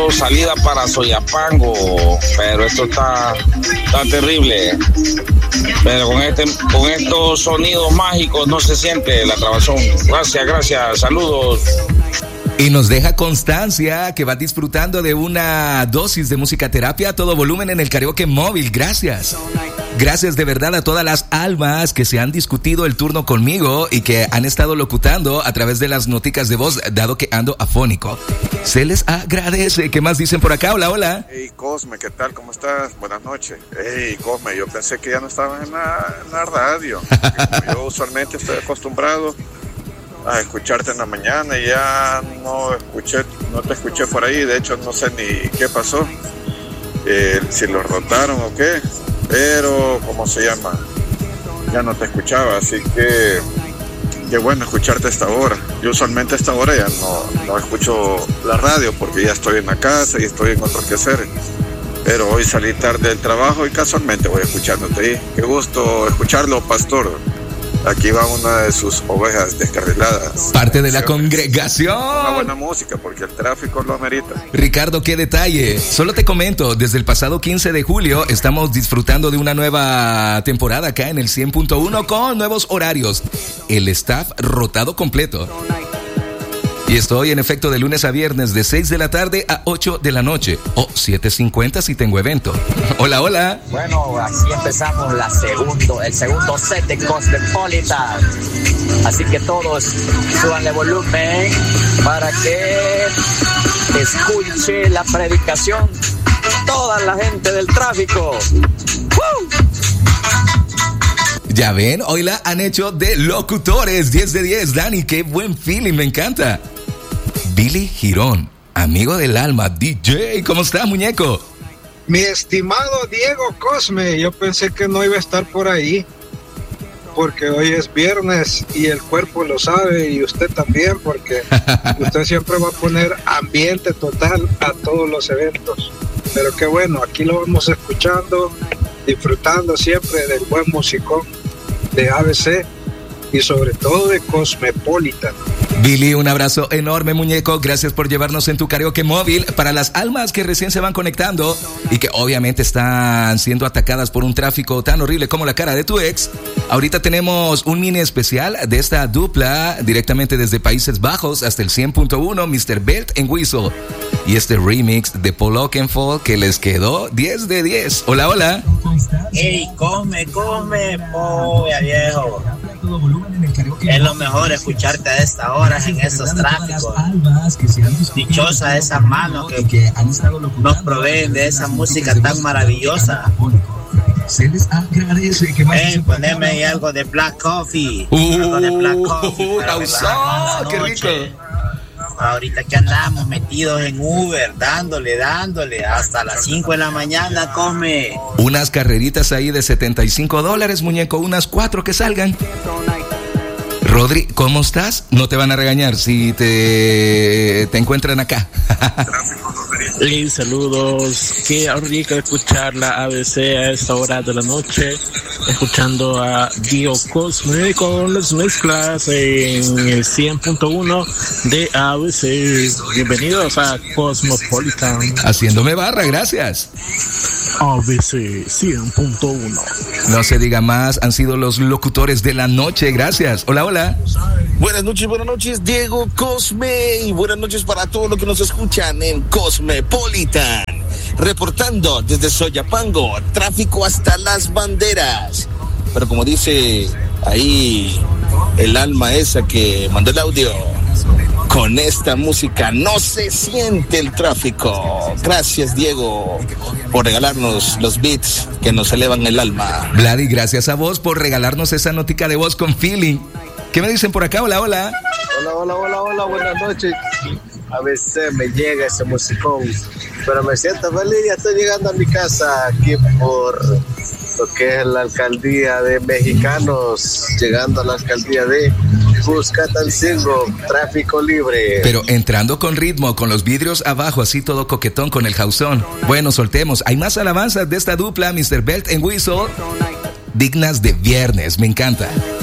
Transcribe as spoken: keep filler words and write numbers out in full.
reportando salida para Soyapango, pero esto está, está terrible. Pero con este, con estos sonidos mágicos no se siente la trabazón. Gracias, gracias, saludos. Y nos deja constancia que va disfrutando de una dosis de música terapia a todo volumen en el karaoke móvil. Gracias. Gracias de verdad a todas las almas que se han discutido el turno conmigo y que han estado locutando a través de las noticas de voz, dado que ando afónico. Se les agradece. ¿Qué más dicen por acá? Hola, hola. Hey, Cosme, ¿qué tal? ¿Cómo estás? Buenas noches. Hey, Cosme, yo pensé que ya no estabas en la, en la radio. Yo usualmente estoy acostumbrado a escucharte en la mañana y ya no escuché, no te escuché por ahí. De hecho, no sé ni qué pasó, eh, si lo rotaron o qué. Pero, ¿cómo se llama? Ya no te escuchaba, así que qué bueno escucharte a esta hora. Yo usualmente a esta hora ya no, no escucho la radio porque ya estoy en la casa y estoy en otro quehacer. Pero hoy salí tarde del trabajo y casualmente voy escuchándote ahí. Qué gusto escucharlo, pastor. Aquí va una de sus ovejas descarriladas. Parte de la congregación. Una buena música porque el tráfico lo amerita. Ricardo, qué detalle. Solo te comento, desde el pasado quince de julio estamos disfrutando de una nueva temporada acá en el cien punto uno con nuevos horarios. El staff rotado completo. Y estoy en efecto de lunes a viernes de seis de la tarde a ocho de la noche. O siete cincuenta si tengo evento. Hola, hola. Bueno, así empezamos la segundo, el segundo set de Cosmopolitan. Así que todos súbanle volumen para que escuche la predicación toda la gente del tráfico. ¡Woo! Ya ven, hoy la han hecho de locutores. diez de diez, Dani, qué buen feeling, me encanta. Billy Girón, amigo del alma, D J, ¿cómo está, muñeco? Mi estimado Diego Cosme, yo pensé que no iba a estar por ahí, porque hoy es viernes y el cuerpo lo sabe y usted también, porque usted siempre va a poner ambiente total a todos los eventos. Pero qué bueno, aquí lo vamos escuchando, disfrutando siempre del buen musicón de A B C y sobre todo de Cosmopolitan. Billy, un abrazo enorme, muñeco. Gracias por llevarnos en tu karaoke móvil. Para las almas que recién se van conectando y que obviamente están siendo atacadas por un tráfico tan horrible como la cara de tu ex, ahorita tenemos un mini especial de esta dupla directamente desde Países Bajos hasta el cien punto uno, mister Belt and Whistle. Y este remix de Paul Oakenfold que les quedó diez de diez. Hola, hola. Ey, come, come, pobre viejo. Es lo mejor escucharte a esta hora en estos tráficos. Dichosa esa mano que nos proveen de esa música tan maravillosa. Hey, poneme ahí algo de Black Coffee. Uh, algo de Black Coffee. Uh, ¡Qué rico! Ahorita que andamos metidos en Uber, dándole, dándole, hasta las cinco de la mañana, come. Unas carreritas ahí de setenta y cinco dólares, muñeco, unas cuatro que salgan. Rodri, ¿cómo estás? No te van a regañar si te, te encuentran acá. Hey, saludos. Qué rico escuchar la A B C a esta hora de la noche, escuchando a Dio Cosme con las mezclas en el cien punto uno de A B C. Bienvenidos a Cosmopolitan. Haciéndome barra, gracias. A B C cien punto uno. No se diga más, han sido los locutores de la noche, gracias. Hola, hola. Buenas noches, buenas noches, Diego Cosme, y buenas noches para todos los que nos escuchan en Cosmopolitan, reportando desde Soyapango, tráfico hasta las banderas. Pero como dice ahí el alma esa que mandó el audio, con esta música no se siente el tráfico. Gracias, Diego, por regalarnos los beats que nos elevan el alma. Vladi, gracias a vos por regalarnos esa notica de voz con feeling. ¿Qué me dicen por acá? Hola, hola. Hola, hola, hola, hola, buenas noches. A veces me llega ese musicón, pero me siento feliz, ya estoy llegando a mi casa aquí por lo que es la alcaldía de Mexicanos, llegando a la alcaldía de Cuscatancingo, tráfico libre. Pero entrando con ritmo, con los vidrios abajo, así todo coquetón con el jauzón. Bueno, soltemos. Hay más alabanzas de esta dupla, mister Belt and Whistle, dignas de viernes, me encanta.